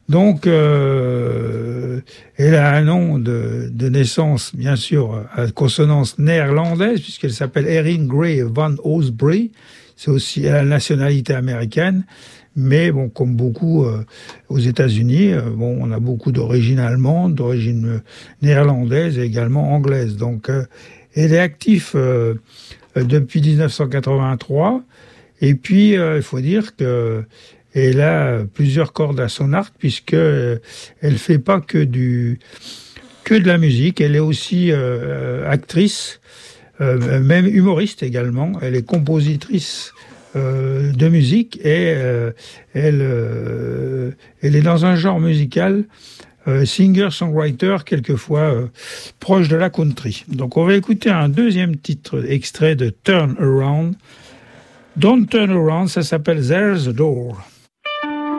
Donc, elle a un nom de naissance, bien sûr, à consonance néerlandaise, puisqu'elle s'appelle Erin Gray Van Osbury. C'est aussi la nationalité américaine. Mais bon, comme beaucoup aux États-Unis, bon, on a beaucoup d'origine allemande, d'origine néerlandaise et également anglaise. Donc, elle est active depuis 1983. Et puis, il faut dire que elle a plusieurs cordes à son arc, puisque elle fait pas que de la musique. Elle est aussi actrice, même humoriste également. Elle est compositrice de musique et elle est dans un genre musical singer-songwriter, quelquefois proche de la country. Donc on va écouter un deuxième titre extrait de Turn Around. Don't Turn Around, ça s'appelle There's a Door.